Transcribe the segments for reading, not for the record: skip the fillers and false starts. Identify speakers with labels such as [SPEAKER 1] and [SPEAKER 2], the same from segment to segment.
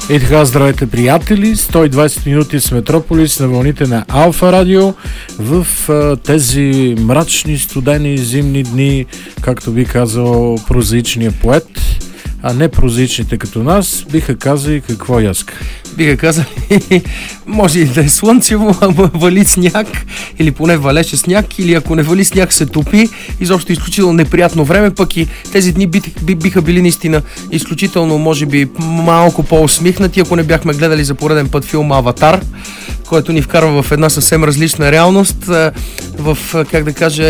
[SPEAKER 1] И така, здравейте, приятели! 120 минути с Метрополис на вълните на Алфа Радио в тези мрачни, студени, зимни дни, както би казал прозаичният поет, а не прозаичните като нас, биха казали какво яска.
[SPEAKER 2] Биха казали, може и да е слънцево, ама вали сняг, или поне валеше сняг, или ако не вали сняг се топи. Изобщо изключително неприятно време, пък и тези дни биха били наистина изключително, може би, малко по-усмихнати, ако не бяхме гледали за пореден път филма Аватар, който ни вкарва в една съвсем различна реалност, в, как да кажа,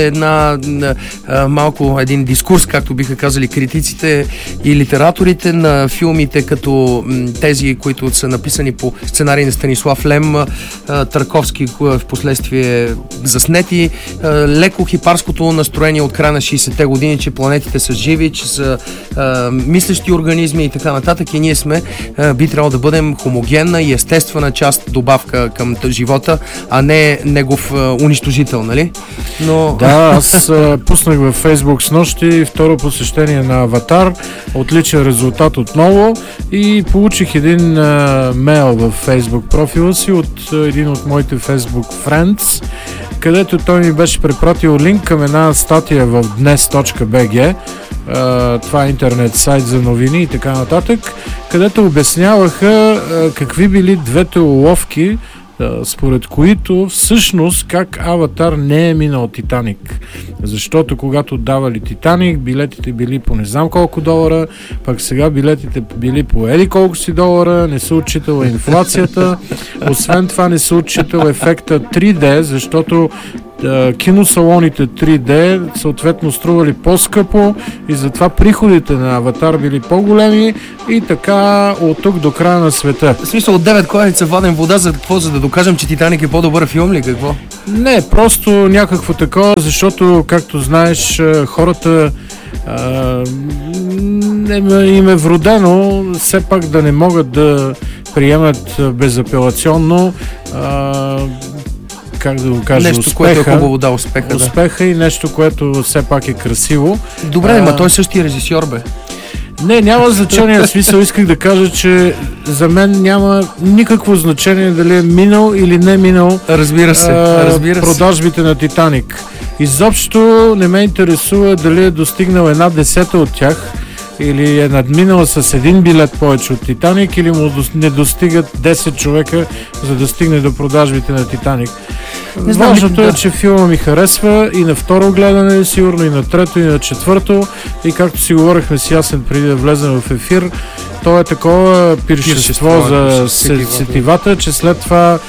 [SPEAKER 2] малко един дискурс, както биха казали критиците и литераторите на филмите, като тези, които са написани по сценарий на Станислав Лем, Тарковски в последствие заснети, леко хипарското настроение от края на 60-те години, че планетите са живи, че са мислещи организми и така нататък, и ние би трябвало да бъдем хомогенна и естествена част, добавка към живота, а не негов унищожител, нали? Но... Да,
[SPEAKER 1] аз пуснах във Фейсбук с нощи второ посещение на Аватар, отличен резултат отново, и получих един мейл във Фейсбук профила си от един от моите Фейсбук friends, където той ми беше препратил линк към една статия в dnes.bg, това е интернет сайт за новини и така нататък, където обясняваха какви били двете уловки, според които всъщност как Аватар не е минал Титаник. Защото когато давали Титаник, билетите били по не знам колко долара, пък сега билетите били по еди колко си долара, не се отчитала инфлацията, освен това не се отчитал ефекта 3D, защото киносалоните 3D съответно стрували по-скъпо и затова приходите на Аватар били по-големи и така от тук до края на света.
[SPEAKER 2] В смисъл, от 9 кладенца вадим вода за какво? За да докажем, че Титаник е по-добър филм ли? Какво?
[SPEAKER 1] Не, просто някакво такова, защото, както знаеш, хората им е вродено все пак да не могат да приемат безапелационно как да го кажа,
[SPEAKER 2] нещо,
[SPEAKER 1] успеха,
[SPEAKER 2] което е хубаво, да, успеха
[SPEAKER 1] и нещо, което все пак е красиво.
[SPEAKER 2] Добре, ма той е същия режисьор, бе.
[SPEAKER 1] Не, няма значение. В смисъл исках да кажа, че за мен няма никакво значение дали е минал или не минал.
[SPEAKER 2] Разбира се.
[SPEAKER 1] Продажбите на Титаник. Изобщо не ме интересува дали е достигнал 1/10 от тях, или е надминал с един билет повече от Титаник, или му не достигат 10 човека, за да стигне до продажбите на Титаник. Важното е, че филма ми харесва и на второ гледане, сигурно и на трето, и на четвърто, и както си говорихме с Ясен преди да влезем в ефир, то е такова пиршество за сетивата, че след това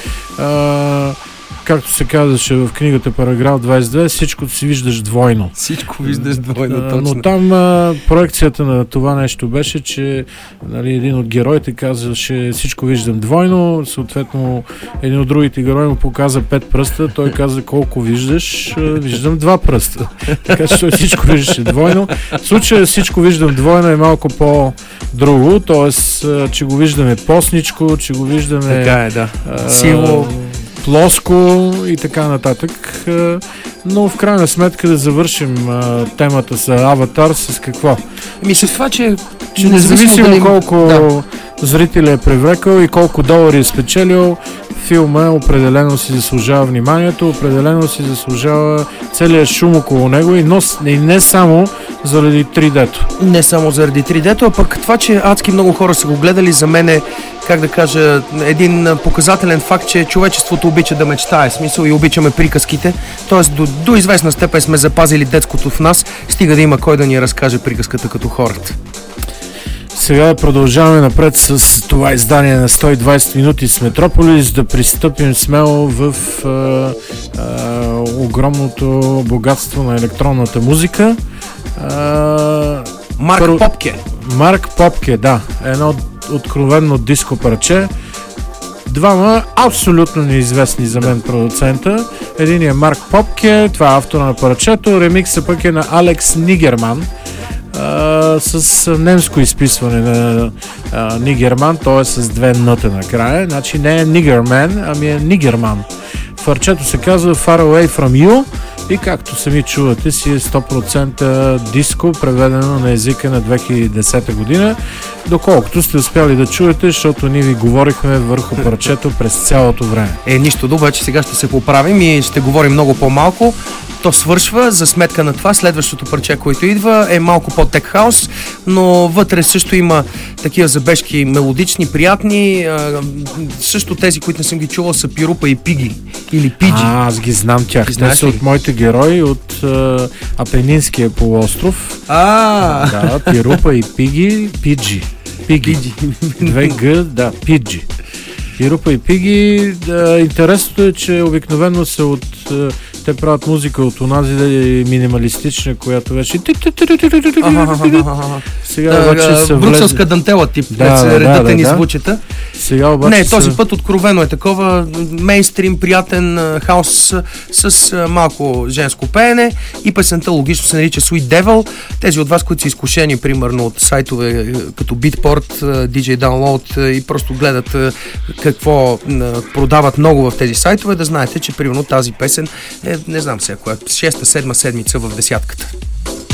[SPEAKER 1] както се казваше в книгата Параграф 22, всичко си виждаш двойно.
[SPEAKER 2] Всичко виждаш двойно, точно.
[SPEAKER 1] Но там проекцията на това нещо беше, че един от героите казваше всичко виждам двойно, съответно един от другите герои му показа 5 пръста, той каза колко виждаш, виждам 2 пръста. Така че той всичко виждаше двойно. В случая всичко виждам двойно е малко по-друго, т.е. че го виждаме постничко, че го виждаме
[SPEAKER 2] така е, да. Сило,
[SPEAKER 1] плоско и така нататък, но в крайна сметка да завършим темата за Аватар с какво?
[SPEAKER 2] С това, че
[SPEAKER 1] независимо колко зрители е привлекал и колко долари е спечелил, филма определено си заслужава вниманието, определено си заслужава целият шум около него и не само заради 3D-то.
[SPEAKER 2] Не само заради 3D-то, а пък това, че адски много хора са го гледали, за мен е, как да кажа, един показателен факт, че човечеството обича да мечтае, смисъл, и обичаме приказките, т.е. до известна степен сме запазили детското в нас, стига да има кой да ни разкаже приказката като хората.
[SPEAKER 1] Сега продължаваме напред с това издание на 120 минути с Метрополис, да пристъпим смело в огромното богатство на електронната музика. Марк Попке, да. Едно откровенно диско парче. Двама абсолютно неизвестни за мен продуцента. Един е Марк Попке, това е автора на парчето. Ремиксът пък е на Алекс Нигерман, с немско изписване на Нигерман, т.е. с 2 нота накрая. Значи не е Нигерман, ами е Нигерман. Парчето се казва Far Away From You И както сами чувате, си е 100% диско, преведено на езика на 2010 година, доколкото сте успяли да чуете, защото ние ви говорихме върху парчето през цялото време.
[SPEAKER 2] Нищо, обаче сега ще се поправим и ще говорим много по-малко. То свършва, за сметка на това следващото парче, което идва, е малко по-тек хаус, но вътре също има такива забежки мелодични, приятни. Също тези, които не съм ги чувал, са Пирупа и Пиги или Пиджи.
[SPEAKER 1] Аз ги знам тях. Те са от моите герои от Апенинския полуостров. Да, Пирупа и Пиги, Пиджи. Пиги. 2Г, да, Пиджи. Пирупа и Пиги. Интересното е, че обикновено са от... Те правят музика от онази минималистична, която беше... Сега обаче са
[SPEAKER 2] брюкселска дантела тип, редата ни звучета.
[SPEAKER 1] Сега обаче
[SPEAKER 2] не, този път откровено е такова мейнстрим, приятен хаос с малко женско пеене и песента логично се нарича Sweet Devil. Тези от вас, които са изкушени, примерно от сайтове като Beatport, DJ Download и просто гледат какво продават много в тези сайтове, да знаете, че примерно тази песен е, не знам сега, коя 6-7 седмица в десятката.